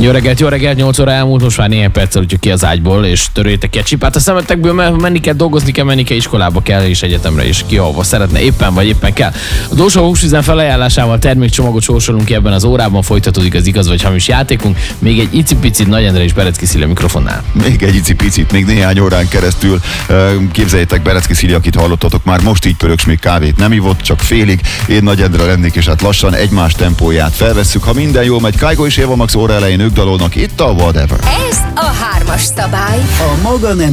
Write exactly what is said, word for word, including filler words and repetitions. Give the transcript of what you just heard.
Jó reggelt, jó reggelt, nyolc óra elmúlt, most már néhány perccel úgyhogy ki az ágyból, és törőjétek ki a csipát a szemetekből, mert menni kell, dolgozni kell, menni kell, iskolába kell, és egyetemre is ki, ahova szeretne, éppen vagy éppen kell. A Dózsa húsüzem felajánlásával termékcsomagot sorsolunk ki ebben az órában, folytatódik az igaz vagy hamis játékunk, még egy icipicit Nagy Endre és Berecki Szilja mikrofonnál. Még egy icipicit, még néhány órán keresztül. Képzeljétek, Berecki Szilja, akit hallottatok, már most így pörögs, még kávét nem ivott, csak félig. Én Nagy Endre lennék, és hát lassan egymás tempóját felvesszük. Ha minden jól megy, Kájgo és Éva Max óra elején ők dalolnak itt a Whatever. Ez a hármas szabály. A maga nem